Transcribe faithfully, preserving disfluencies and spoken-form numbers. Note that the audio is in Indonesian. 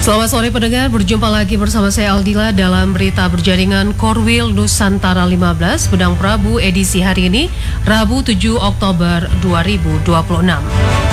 Selamat sore pendengar, berjumpa lagi bersama saya Aldila dalam berita berjaringan Korwil Nusantara lima belas Pedang Prabu edisi hari ini, Rabu tujuh Oktober dua ribu dua puluh enam.